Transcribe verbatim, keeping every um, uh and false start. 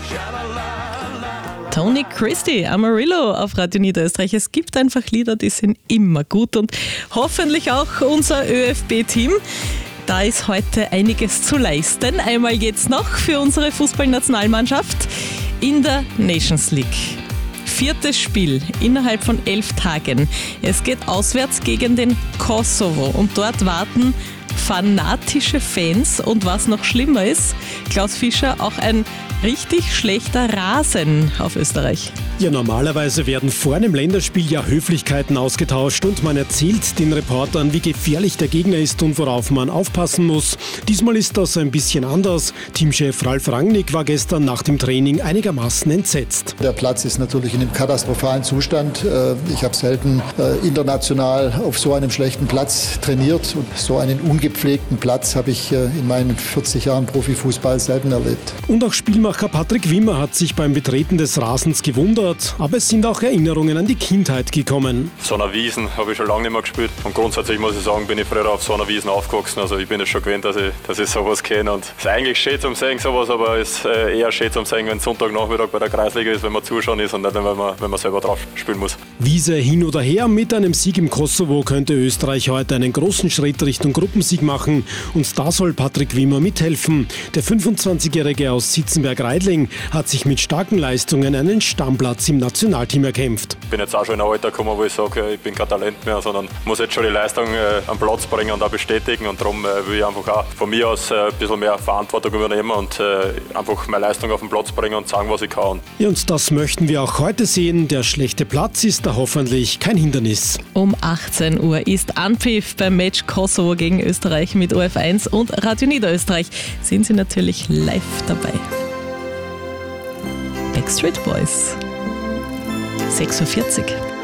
Tony Christie, Amarillo auf Radio Niederösterreich. Es gibt einfach Lieder, die sind immer gut und hoffentlich auch unser ÖFB-Team. Da ist heute einiges zu leisten. Einmal geht's noch für unsere Fußballnationalmannschaft in der Nations League. Viertes Spiel innerhalb von elf Tagen. Es geht auswärts gegen den Kosovo und dort warten fanatische Fans und was noch schlimmer ist, Klaus Fischer, auch ein richtig schlechter Rasen auf Österreich. Ja, normalerweise werden vor einem Länderspiel ja Höflichkeiten ausgetauscht und man erzählt den Reportern, wie gefährlich der Gegner ist und worauf man aufpassen muss. Diesmal ist das ein bisschen anders. Teamchef Ralf Rangnick war gestern nach dem Training einigermaßen entsetzt. Der Platz ist natürlich in einem katastrophalen Zustand. Ich habe selten international auf so einem schlechten Platz trainiert und so einen ungepflegten Platz habe ich in meinen vierzig Jahren Profifußball selten erlebt. Und auch Spielmacher Patrick Wimmer hat sich beim Betreten des Rasens gewundert. Aber es sind auch Erinnerungen an die Kindheit gekommen. So einer Wiesen habe ich schon lange nicht mehr gespielt. Und grundsätzlich muss ich sagen, bin ich früher auf so einer Wiesen aufgewachsen. Also ich bin es schon gewöhnt, dass ich, dass ich sowas kenne. Und es ist eigentlich schön zum Sehen, sowas, aber es ist eher schön zum Sehen, wenn es Sonntagnachmittag bei der Kreisliga ist, wenn man zuschauen ist und nicht, wenn man, wenn man selber drauf spielen muss. Wiese hin oder her, mit einem Sieg im Kosovo könnte Österreich heute einen großen Schritt Richtung Gruppensieg machen. Und da soll Patrick Wimmer mithelfen. Der fünfundzwanzigjährige aus Sitzenberg-Reidling hat sich mit starken Leistungen einen Stammplatz im Nationalteam erkämpft. Ich bin jetzt auch schon in ein Alter gekommen, wo ich sage, ich bin kein Talent mehr, sondern muss jetzt schon die Leistung äh, am Platz bringen und auch bestätigen. Und darum äh, will ich einfach auch von mir aus äh, ein bisschen mehr Verantwortung übernehmen und äh, einfach meine Leistung auf den Platz bringen und sagen, was ich kann. Ja, und das möchten wir auch heute sehen. Der schlechte Platz ist da hoffentlich kein Hindernis. Um achtzehn Uhr ist Anpfiff beim Match Kosovo gegen Österreich mit O R F eins und Radio Niederösterreich. Sind Sie natürlich live dabei. Backstreet Boys. sechs Uhr vierzig.